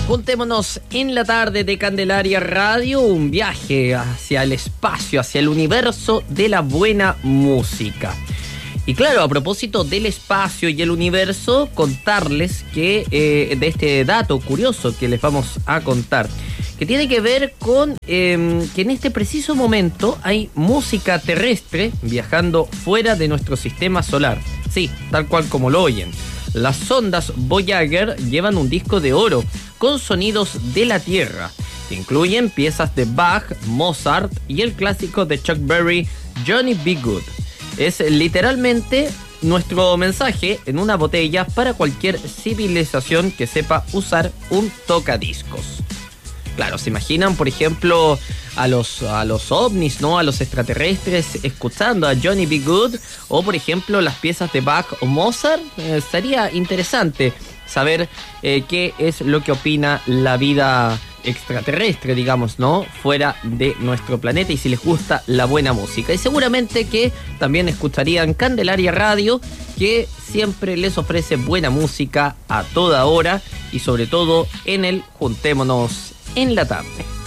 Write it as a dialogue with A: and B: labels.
A: Juntémonos en la tarde de Candelaria Radio, un viaje hacia el espacio, hacia el universo de la buena música. Y claro, a propósito del espacio y el universo, contarles que de este dato curioso que les vamos a contar, que tiene que ver con que en este preciso momento hay música terrestre viajando fuera de nuestro sistema solar. Sí, tal cual como lo oyen. Las sondas Voyager llevan un disco de oro con sonidos de la Tierra. Incluyen piezas de Bach, Mozart y el clásico de Chuck Berry, Johnny B. Good. Es literalmente nuestro mensaje en una botella para cualquier civilización que sepa usar un tocadiscos. Claro, ¿se imaginan, por ejemplo, a los ovnis, ¿no? A los extraterrestres escuchando a Johnny B. Good, o por ejemplo las piezas de Bach o Mozart? Sería interesante saber qué es lo que opina la vida extraterrestre, digamos, ¿no? Fuera de nuestro planeta, y si les gusta la buena música. Y seguramente que también escucharían Candelaria Radio, que siempre les ofrece buena música a toda hora y sobre todo en el Juntémonos en la tarde.